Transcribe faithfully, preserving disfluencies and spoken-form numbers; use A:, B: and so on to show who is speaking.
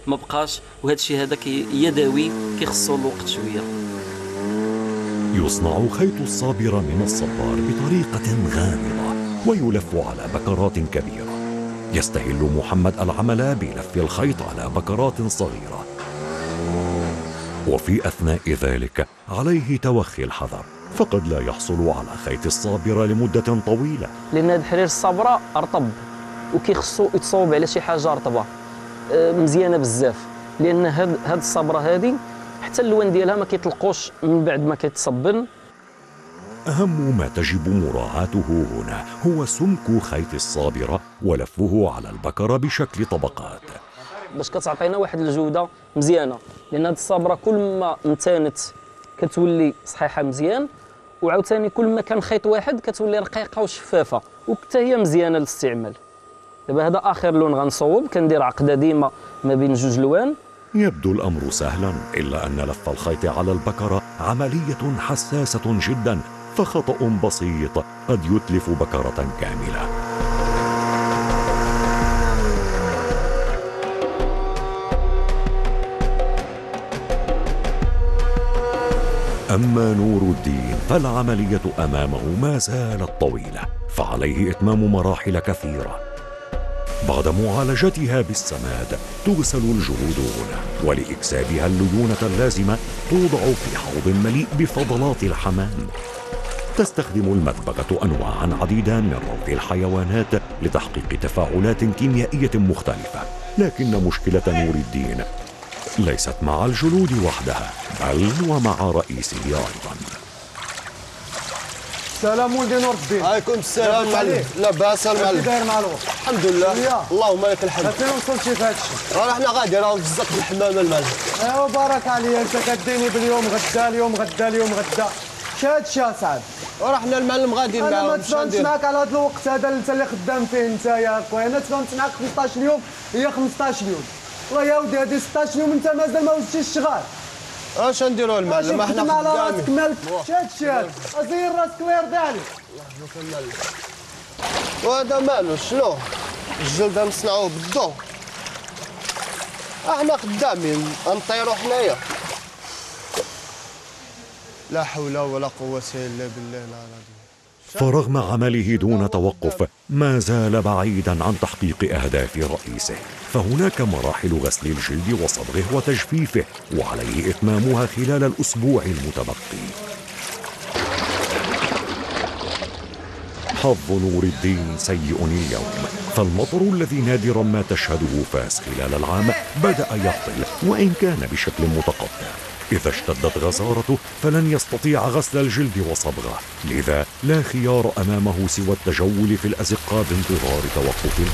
A: ما بقاش، وهذا الشيء هذا يدوي كيخصو الوقت شويه.
B: يصنع خيط الصابرة من الصبار بطريقة غامضة ويلف على بكرات كبيرة. يستهل محمد العمل بلف الخيط على بكرات صغيرة، وفي أثناء ذلك عليه توخي الحذر، فقد لا يحصل على خيط الصابرة لمدة طويلة،
A: لأن هذا الحرير الصابرة رطب وكيخصو يتصوب على شي حاجة رطبة مزيانة بزاف، لأن هاد هاد الصابرة هذه حتى اللون ديالها ما كيطلقوش من بعد ما كيتصبن.
B: أهم ما تجب مراعاته هنا هو سمك خيط الصابرة ولفه على البكرة بشكل طبقات
A: باش كتعطينا واحد الجودة مزيانة، لأن هاد الصابرة كل ما امتنت كتولي صحيحة مزيان، وعاوتاني كل ما كان خيط واحد كتولي رقيقة وشفافة وحتى هي مزيانة للاستعمال. دابا هذا آخر لون غنصوب، كندير عقدة ديما ما بين جوج لوان.
B: يبدو الأمر سهلا، إلا أن لف الخيط على البكرة عملية حساسة جدا، فخطأ بسيط قد يتلف بكرة كاملة. أما نور الدين فالعملية أمامه ما زالت طويلة، فعليه إتمام مراحل كثيرة. بعد معالجتها بالسماد تغسل الجلود هنا، ولإكسابها الليونة اللازمة توضع في حوض مليء بفضلات الحمام. تستخدم المدبغة أنواعا عديدة من روث الحيوانات لتحقيق تفاعلات كيميائية مختلفة، لكن مشكلة نور الدين ليست مع الجلود وحدها، بل ومع رئيسه أيضا.
C: السلام ولدي نور الدين.
D: عليكم السلام معلم. لاباس المعلم؟
C: كيف داير مع الوقت؟
D: الحمد لله. اللهم لك الحمد.
C: فين وصلتي في هذا الشيء؟
D: راه حنا غادي راه جزك الحمام المعلم.
C: ايوا بارك عليا، انت كديني باليوم غدا اليوم غدا اليوم غدا. شاد شا سعد.
D: وراه حنا المعلم غادي معاهم.
C: انا ما تفاهمتش معاك على هذا الوقت هذا اللي انت اللي خدام فيه انت يا خويا، انا تفاهمت معاك خمسطاش يوم هي خمسطاش يوم. والله يا ودي هذه ستطاش يوم انت مازال ما وزتيش الشغال.
D: اش نديروا المعلم؟ ما حنا
C: على راسك مالك شاد شاد، ازير راسك الله يرضي عليك.
D: الله يرضيك المعلم. وهذا مالو شنو؟ الجلد نصنعوه بالضو. احنا خدامين نطيروا حنايا. لا حول ولا قوة الا بالله العظيم.
B: فرغم عمله دون توقف ما زال بعيدا عن تحقيق أهداف رئيسه، فهناك مراحل غسل الجلد وصبغه وتجفيفه، وعليه إتمامها خلال الأسبوع المتبقي. حظ نور الدين سيء اليوم، فالمطر الذي نادرا ما تشهده فاس خلال العام بدأ يهطل، وإن كان بشكل متقطع. إذا اشتدت غزارته فلن يستطيع غسل الجلد وصبغه، لذا لا خيار أمامه سوى التجول في الأزقة بانتظار توقف